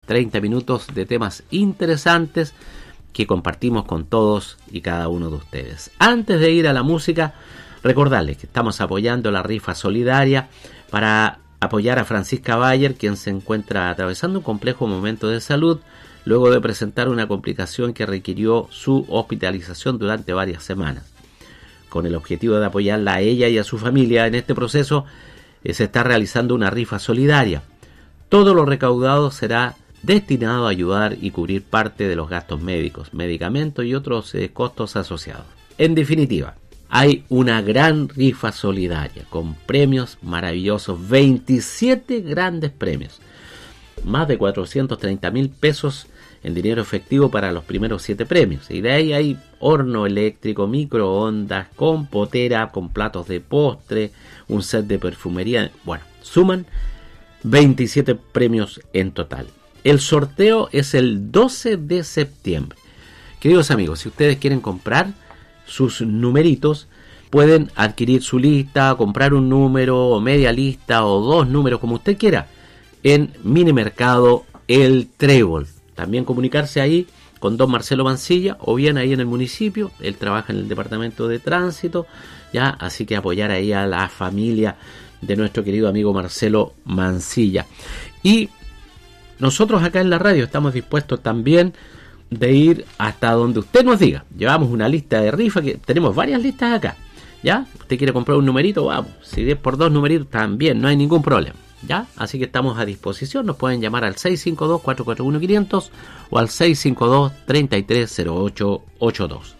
30 minutos de temas interesantes que compartimos con todos y cada uno de ustedes. Antes de ir a la música, recordarles que estamos apoyando la rifa solidaria para apoyar a Francisca Bayer, quien se encuentra atravesando un complejo momento de salud luego de presentar una complicación que requirió su hospitalización durante varias semanas. Con el objetivo de apoyarla a ella y a su familia en este proceso, se está realizando una rifa solidaria. Todo lo recaudado será destinado a ayudar y cubrir parte de los gastos médicos, medicamentos y otros costos asociados. En definitiva, hay una gran rifa solidaria con premios maravillosos, 27 grandes premios, más de 430,000 pesos en dinero efectivo para los primeros 7 premios. Y de ahí hay horno eléctrico, microondas, compotera con platos de postre, un set de perfumería. Bueno, suman 27 premios en total. El sorteo es el 12 de septiembre. Queridos amigos, si ustedes quieren comprar sus numeritos, pueden adquirir su lista, comprar un número o media lista o 2 números como usted quiera en Minimercado El Trébol. También comunicarse ahí con don Marcelo Mancilla o bien ahí en el municipio. Él trabaja en el departamento de tránsito, ya, así que apoyar ahí a la familia de nuestro querido amigo Marcelo Mancilla. Y nosotros acá en la radio estamos dispuestos también de ir hasta donde usted nos diga. Llevamos una lista de rifa, que tenemos varias listas acá, ¿ya? Usted quiere comprar un numerito, vamos. Si es por 2 numeritos también, no hay ningún problema, ¿ya? Así que estamos a disposición. Nos pueden llamar al 652-441-500 o al 652-330882.